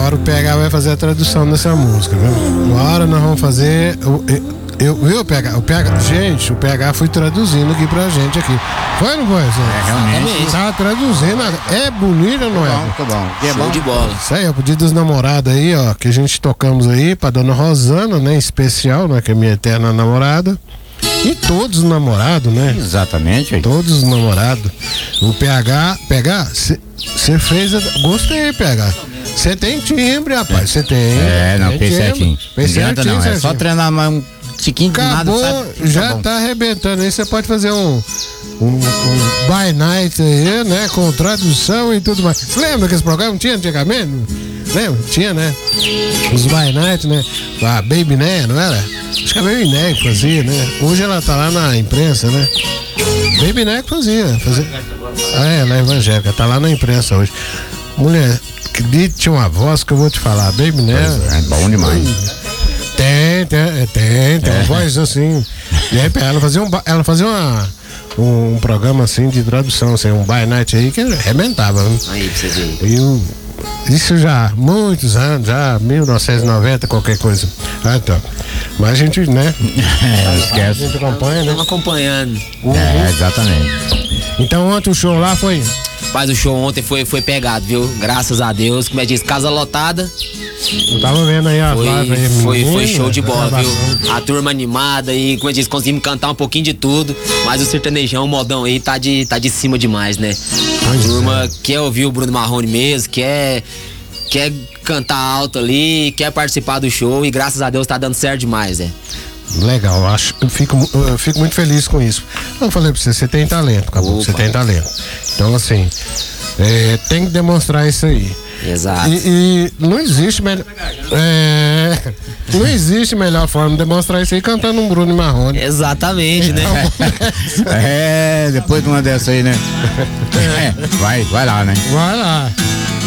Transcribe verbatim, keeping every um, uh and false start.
agora o P H vai fazer a tradução dessa música, viu? Uma hora nós vamos fazer. Eu, eu, viu, P H? O P H? Gente, o P H foi traduzindo aqui pra gente aqui. Foi ou não foi? É, realmente. Tá traduzindo. É bonito ou não é? Muito bom. É Show bom. de bola. Isso aí, ó, pro dia dos namorados aí, ó, que a gente tocamos aí pra dona Rosana, né? Em especial, né? Que é minha eterna namorada. E todos os namorados, né? Exatamente. Aí. Todos os namorados. O P H, P H, você fez. A... Gostei, P H. Você tem timbre, rapaz. Você tem. É, não, fez certinho. Fez certinho, não, certinho. É só treinar mais um tiquinho de nada, sabe? Já tá, tá arrebentando aí. Você pode fazer um. Um, um by night aí, né? Com tradução e tudo mais. Você lembra que esse programa tinha antigamente? Lembra? Tinha, né? Os by night, né? A Baby Né, não era? Acho que a Baby Né que fazia, né? Hoje ela tá lá na imprensa, né? Baby Né que fazia, fazia. Ah, é, ela é evangélica, tá lá na imprensa hoje. Mulher, que tinha uma voz que eu vou te falar. Baby Né. É bom demais. Tem, tem, tem, tem é. uma voz assim. E aí, ela fazia, um, ela fazia uma. Um programa assim de tradução, assim, um by night aí que arrebentava. Né? Aí, pra você ver. Eu, isso já há muitos anos, já mil novecentos e noventa, qualquer coisa. Ah, então. Mas a gente, né? É, esquece. A gente acompanha, né? Estamos acompanhando. Uhum. É, exatamente. Então ontem o show lá foi. Mas o show ontem foi, foi pegado, viu? Graças a Deus, como é que diz, casa lotada. Eu tava vendo aí a Foi, live aí, foi, menino, foi show de bola, gravação. viu? A turma animada e, como eu disse, conseguimos cantar um pouquinho de tudo. Mas o sertanejão, o modão aí, tá de, tá de cima demais, né? A turma é. quer ouvir o Bruno Marrone mesmo, quer, quer cantar alto ali, quer participar do show e graças a Deus tá dando certo demais, né? Legal, acho, eu fico, eu fico muito feliz com isso. Eu falei pra você, você tem talento, acabou, você tem talento. Então, assim, é, tem que demonstrar isso aí. Exato. E, e não existe melhor. É, não existe melhor forma de demonstrar isso aí cantando um Bruno Marrone. Exatamente, né? É, depois de uma dessa aí, né? É, vai, vai lá, né? Vai lá.